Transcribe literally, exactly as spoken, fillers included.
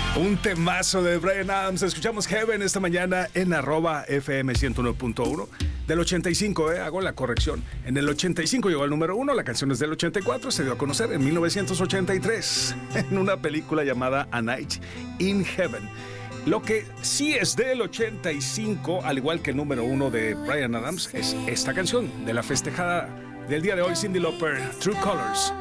Un temazo de Bryan Adams. Escuchamos Heaven esta mañana en arroba F M ciento uno punto uno. Del ochenta y cinco, eh, hago la corrección. En el ochenta y cinco llegó al número uno, la canción es del ochenta y cuatro, se dio a conocer en mil novecientos ochenta y tres en una película llamada A Night in Heaven. Lo que sí es del ochenta y cinco, al igual que el número uno de Bryan Adams, es esta canción de la festejada del día de hoy, Cyndi Lauper, True Colors.